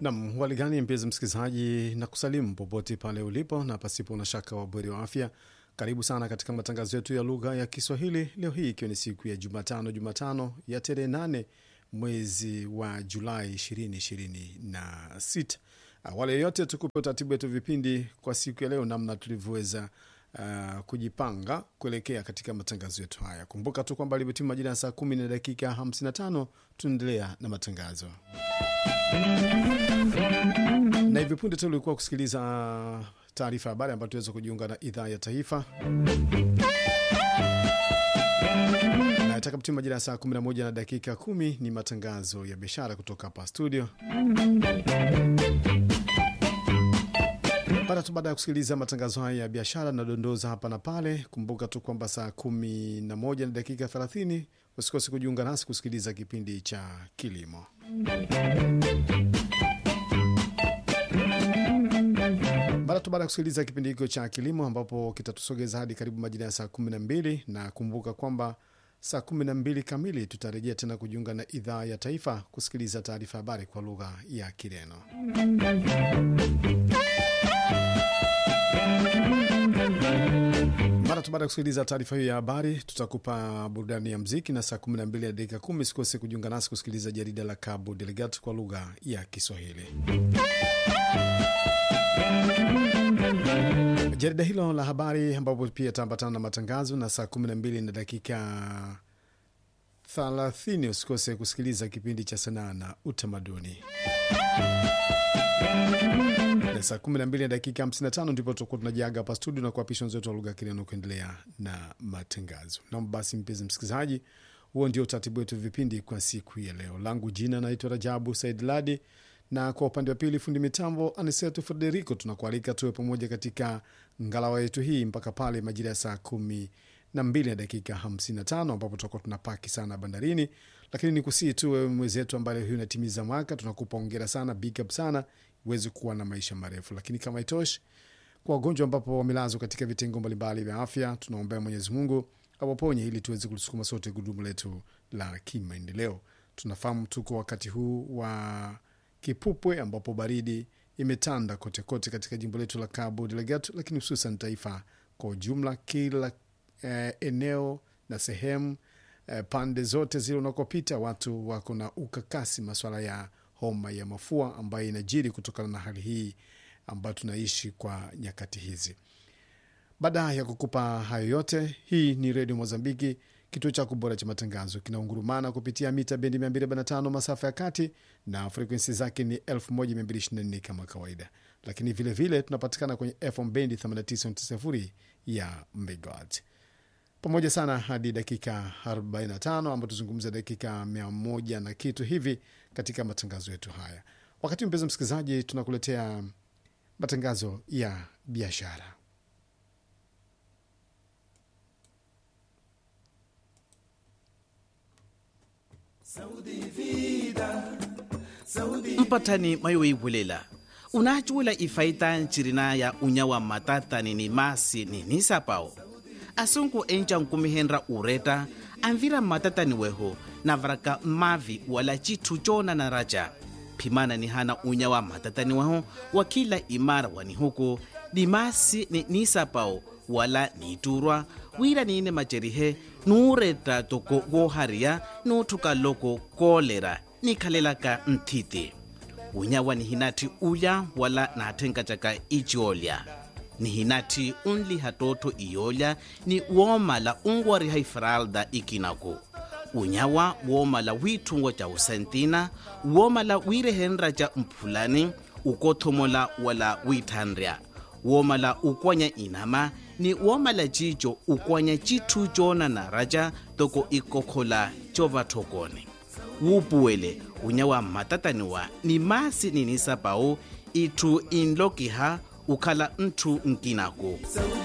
Naam, waligani mpenzi msikilizaji, na kusalimu popote pale ulipo na pasipo na shaka wa bweri wa afya. Karibu sana katika matangazo yetu ya lugha ya Kiswahili leo hii ikiwa ni siku ya Jumatano ya tarehe 8 mwezi wa Julai 2026. Awali yote tukupe utaratibu wetu vipindi kwa siku ya leo namna tulivyoweza kujipanga kuelekea katika matangazo yetu haya. Kumbuka tu kwamba limetimia majira ya saa 10 na dakika 55 tunaendelea na matangazo. Na hivi punde tu ulikuwa kusikiliza taarifa habari ambayo tuweza kujiunga na idhaa ya taifa. Na itakapotimia majira ya saa 11 na dakika 10 ni matangazo ya biashara kutoka hapa studio. Baada ya kusikiliza matangazo haya ya biashara na dondoza hapa na pale, kumbuka tu kwamba saa 11 na dakika 30 usikose kujiunga nasi kusikiliza kipindi cha kilimo. Baada ya kusikiliza kipindi hiko cha kilimo ambapo kitatusogeza hadi karibu majira ya saa 12, na kumbuka kwamba saa 12 kamili tutarejea tena kujiunga na idhaa ya taifa kusikiliza taarifa habari kwa lugha ya Kireno. Baada ya kusikiliza taarifa hiyo ya habari, tutakupa burudani ya muziki, na saa 12 na dakika 10 usikose kujiunga nasi kusikiliza jarida la Cabo Delgado kwa lugha ya Kiswahili. Jarida hilo la habari ambapo pia tambatana na matangazo, na saa 12 na dakika 30 usikose kusikiliza kipindi cha sanaa na utamaduni. Na saa 12 na dakika 55 ndipo tutakuwa tunajiaga hapa studio na kuapisha wenzetu wa lugha ya Kireno kuendelea na matangazo. Naomba basi mpenzi msikilizaji, huo ndio utaratibu wetu vipindi kwa siku ya leo. Langu jina naitwa Rajabu Said Ladi, na kwa upande wa pili fundi mitambo Aniseto Federico. Tunakualika tuwe pamoja katika ngalawa yetu hii mpaka pale majira ya saa 12 na dakika 55 ambapo tutakuwa tunapaki sana bandarini. Lakini nikusii tu wewe mwenzetu ambaye huyu unatimiza mwaka, tunakupa hongera sana, big up sana, uweze kuwa na maisha marefu. Lakini kama itoshi, kwa wagonjwa ambapo wamelazwa katika vitengo mbalimbali vya afya, tunaombea Mwenyezi Mungu awaponye ili tuweze kulisukuma sote gurudumu letu la kimaendeleo. Tunafahamu tuko wakati huu wa kipupwe ambapo baridi imetanda kote kote katika jimbo letu la Cabo Delgado, lakini hususan taifa kwa ujumla. Kila eneo na sehemu, pande zote zile unakopita, watu wako na ukakasi masuala ya homa ya mafua ambayo inajiri kutokana na hali hii ambayo tunaishi kwa nyakati hizi. Baada ya kukupa hayo yote, hii ni Radio Mozambiki, kituo cha kubora cha matangazo, kinaungurumana kupitia mita bendi 245 masafa ya kati, na frequency zake ni 1224 kama kawaida. Lakini vile vile tunapatikana kwenye FM bendi 89.0 ya megahertz. Pamoja sana hadi dakika 45 ambapo tuzungumza dakika 100 na kitu hivi katika matangazo yetu haya. Wakati mpenzi msikilizaji, tunakuletea matangazo ya biashara. Mpatani mayowe bulela unachula ifaita nchirina ya unyawa matata ni masi ni nisapao asunku encha nkumihenra ureta anvira matata ni weho na varaka mavi wala chitu chona na raja pimana ni hana unyawa matata ni weho wakila imara wani huku ni masi ni nisapao wala niturwa wira nine macherihe nureta toko goharia nutuka loko kolera nikalelaka ntiti unyawa ni hinati uya wala natenga chaka ichiolya ni hinati unli hatoto iyolya ni womala ungwari haifralda ikinako unyawa womala witungo cha usentina womala wirehenra cha mpulani ukothomola wala withandria womala ukwanya inama ni womala chicho ukwanya chitu chona na raja toko ikokhola chova thokone wupuwele unyawa matataniwa ni masi ninisapao itu inlokiha ukhala ntu nkinako